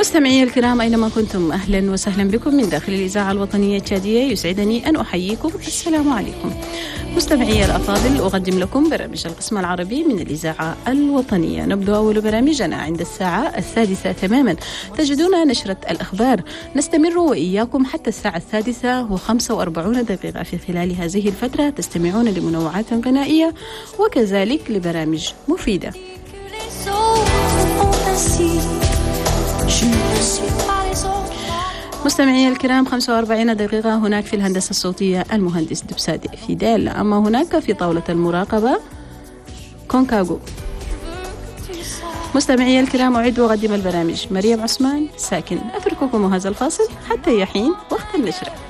مستمعي الكرام أينما كنتم، أهلا وسهلا بكم من داخل الإذاعة الوطنية التشادية. يسعدني أن أحييكم. السلام عليكم مستمعي الأفاضل. أقدم لكم برامج القسم العربي من الإذاعة الوطنية. نبدأ أول برامجنا عند الساعة 6 تماما، تجدون نشرة الأخبار. نستمر وإياكم حتى الساعة 6:45 في خلال هذه الفترة تستمعون لمنوعات غنائية وكذلك لبرامج مفيدة. مستمعي الكرام 45 دقيقة هناك في الهندسة الصوتية المهندس دبساد فيدال، أما هناك في طاولة المراقبة كونكاغو. مستمعي الكرام أعد وأقدم البرامج مريم عثمان ساكن. أترككم هذا الفاصل حتى يحين وقت النشرة.